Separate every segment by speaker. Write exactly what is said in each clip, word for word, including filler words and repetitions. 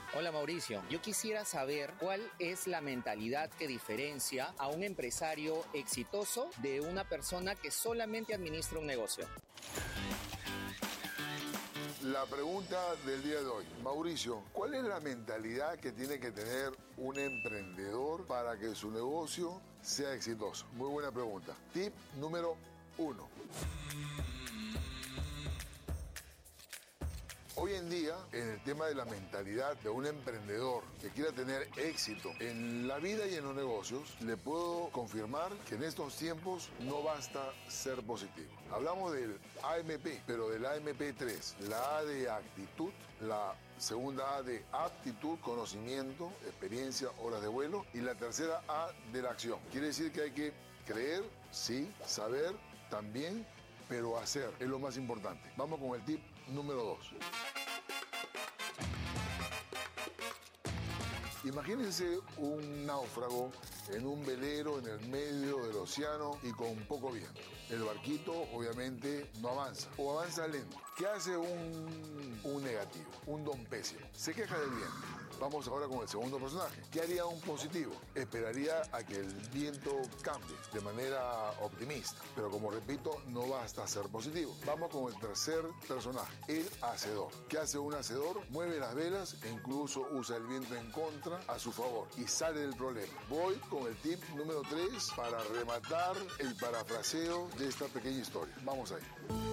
Speaker 1: Hola Mauricio, yo quisiera saber cuál es la mentalidad que diferencia a un empresario exitoso de una persona que solamente administra un negocio.
Speaker 2: La pregunta del día de hoy. Mauricio, ¿cuál es la mentalidad que tiene que tener un emprendedor para que su negocio sea exitoso? Muy buena pregunta. Tip número uno. Hoy en día, en el tema de la mentalidad de un emprendedor que quiera tener éxito en la vida y en los negocios, le puedo confirmar que en estos tiempos no basta ser positivo. Hablamos del A M P, pero del A M P tres. La A de actitud, la segunda A de aptitud, conocimiento, experiencia, horas de vuelo, y la tercera A de la acción. Quiere decir que hay que creer, sí, saber también, pero hacer es lo más importante. Vamos con el tip número dos. Imagínense un náufrago en un velero en el medio del océano y con poco viento. El barquito obviamente no avanza o avanza lento. ¿Qué hace un, un negativo, un don pésimo? Se queja del viento. Vamos ahora con el segundo personaje. ¿Qué haría un positivo? Esperaría a que el viento cambie de manera optimista. Pero como repito, no basta ser positivo. Vamos con el tercer personaje, el hacedor. ¿Qué hace un hacedor? Mueve las velas e incluso usa el viento en contra a su favor y sale del problema. Voy con el tip número tres para rematar el parafraseo de esta pequeña historia. Vamos ahí.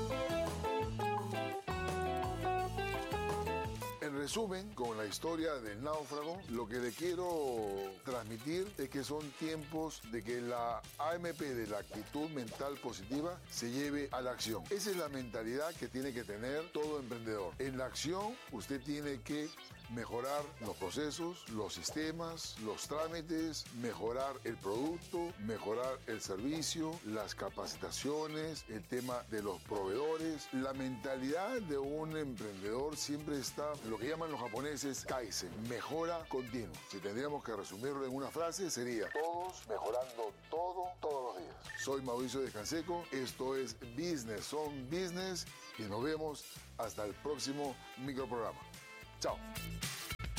Speaker 2: En resumen, con la historia del náufrago, lo que le quiero transmitir es que son tiempos de que la A M P de la actitud mental positiva se lleve a la acción. Esa es la mentalidad que tiene que tener todo emprendedor. En la acción, usted tiene que mejorar los procesos, los sistemas, los trámites, mejorar el producto, mejorar el servicio, las capacitaciones, el tema de los proveedores. La mentalidad de un emprendedor siempre está en lo que llaman los japoneses Kaizen, mejora continua. Si tendríamos que resumirlo en una frase, sería todos mejorando todo, todos los días. Soy Mauricio de Canseco, esto es Business on Business y nos vemos hasta el próximo microprograma. Chao.